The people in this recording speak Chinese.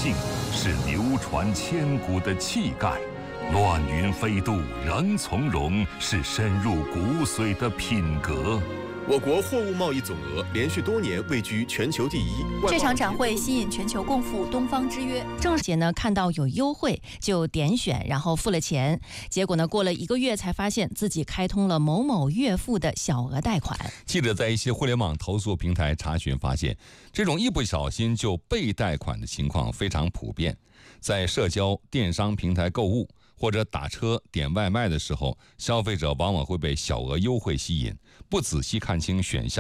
性，是流传千古的气概。乱云飞渡仍从容，是深入骨髓的品格。 我国货物贸易总额连续多年位居全球第一。 这场展会吸引全球共赴东方之约， 郑姐呢看到有优惠就点选，然后付了钱，结果呢过了1个月才发现自己开通了某某月付的小额贷款。 记者在一些互联网投诉平台查询发现，这种一不小心就被贷款的情况非常普遍。在社交电商平台购物或者打车点外卖的时候，消费者往往会被小额优惠吸引，不仔细看清选项。